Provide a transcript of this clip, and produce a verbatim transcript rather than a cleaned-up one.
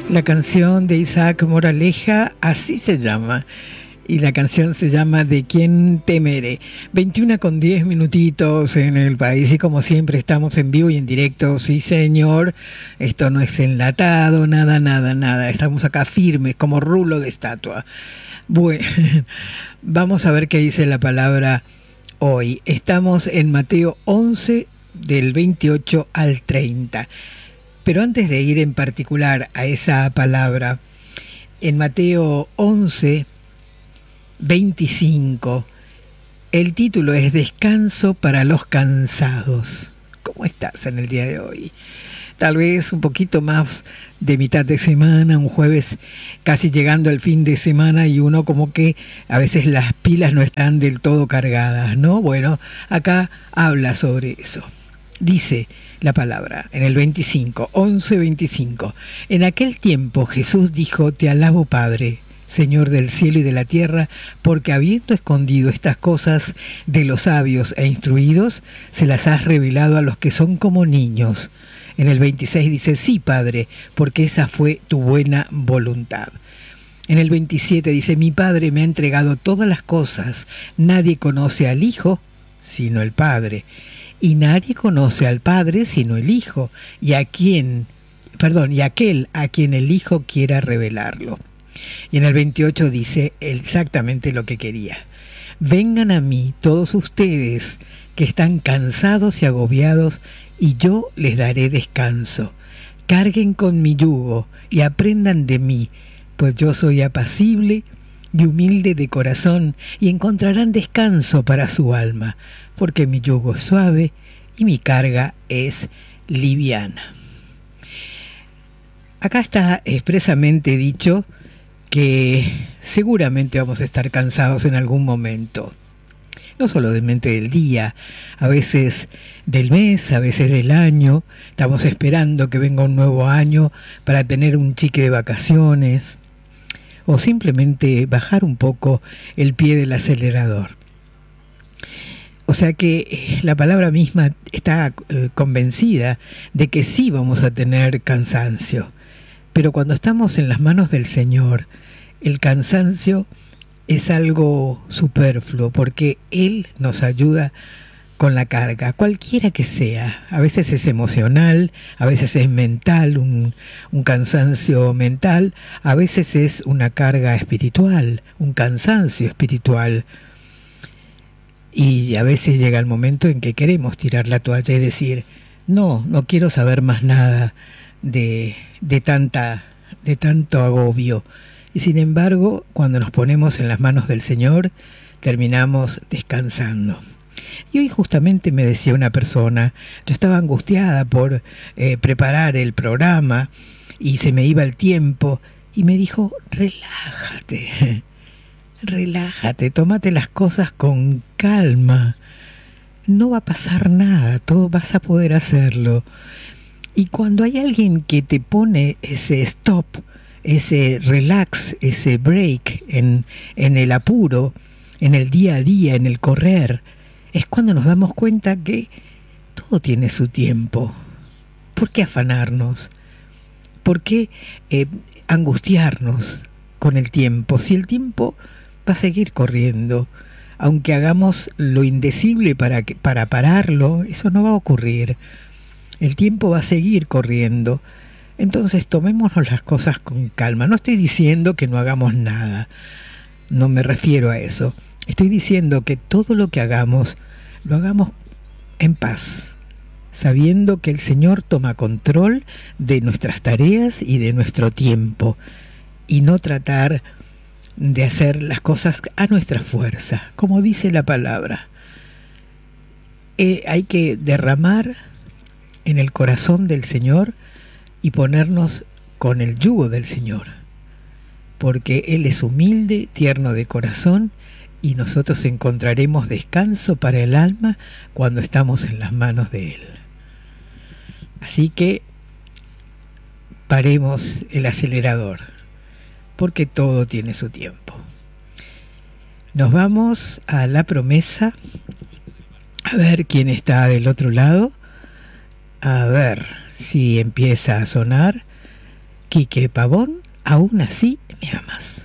La canción de Isaac Moraleja, así se llama. Y la canción se llama ¿De quién temeré? veintiuno con diez minutitos en el país y como siempre estamos en vivo y en directo. Sí, señor, esto no es enlatado, nada, nada, nada. Estamos acá firmes como rulo de estatua. Bueno, vamos a ver qué dice la palabra hoy. Estamos en Mateo once del veintiocho al treinta. Pero antes de ir en particular a esa palabra, en Mateo once, veinticinco, el título es Descanso para los cansados. ¿Cómo estás en el día de hoy? Tal vez un poquito más de mitad de semana, un jueves casi llegando al fin de semana y uno como que a veces las pilas no están del todo cargadas, ¿no? Bueno, acá habla sobre eso. Dice la palabra en el veinticinco, once veinticinco. En aquel tiempo Jesús dijo: Te alabo, Padre, Señor del cielo y de la tierra, porque habiendo escondido estas cosas de los sabios e instruidos, se las has revelado a los que son como niños. En el veintiséis dice: Sí, Padre, porque esa fue tu buena voluntad. En el veintisiete dice: Mi Padre me ha entregado todas las cosas. Nadie conoce al Hijo sino el Padre. Y nadie conoce al Padre sino el Hijo, y a quien, perdón, y aquel a quien el Hijo quiera revelarlo. Y en el veintiocho dice exactamente lo que quería. Vengan a mí todos ustedes que están cansados y agobiados, y yo les daré descanso. Carguen con mi yugo y aprendan de mí, pues yo soy apacible y humilde de corazón, y encontrarán descanso para su alma, porque mi yugo es suave y mi carga es liviana. Acá está expresamente dicho que seguramente vamos a estar cansados en algún momento. No solamente del día, a veces del mes, a veces del año. Estamos esperando que venga un nuevo año para tener un chique de vacaciones o simplemente bajar un poco el pie del acelerador. O sea que eh, la palabra misma está eh, convencida de que sí vamos a tener cansancio. Pero cuando estamos en las manos del Señor, el cansancio es algo superfluo, porque Él nos ayuda con la carga, cualquiera que sea. A veces es emocional, a veces es mental, un, un cansancio mental, a veces es una carga espiritual, un cansancio espiritual. Y a veces llega el momento en que queremos tirar la toalla y decir: no, no quiero saber más nada de, de, tanta, de tanto agobio. Y sin embargo, cuando nos ponemos en las manos del Señor, terminamos descansando. Y hoy justamente me decía una persona, yo estaba angustiada por eh, preparar el programa y se me iba el tiempo, y me dijo: relájate, relájate, tómate las cosas con calma, no va a pasar nada, todo vas a poder hacerlo. Y cuando hay alguien que te pone ese stop, ese relax, ese break en, en el apuro, en el día a día, en el correr, es cuando nos damos cuenta que todo tiene su tiempo. ¿Por qué afanarnos? ¿Por qué eh, angustiarnos con el tiempo? Si el tiempo va a seguir corriendo, aunque hagamos lo indecible para, que, para pararlo, eso no va a ocurrir. El tiempo va a seguir corriendo. Entonces tomémonos las cosas con calma. No estoy diciendo que no hagamos nada, no me refiero a eso. Estoy diciendo que todo lo que hagamos, lo hagamos en paz, sabiendo que el Señor toma control de nuestras tareas y de nuestro tiempo, y no tratar de hacer las cosas a nuestra fuerza, como dice la palabra. Eh, hay que derramar en el corazón del Señor y ponernos con el yugo del Señor, porque Él es humilde, tierno de corazón, y nosotros encontraremos descanso para el alma cuando estamos en las manos de Él. Así que paremos el acelerador, porque todo tiene su tiempo. Nos vamos a la promesa, a ver quién está del otro lado, a ver si empieza a sonar. Quique Pavón, aún así me amas.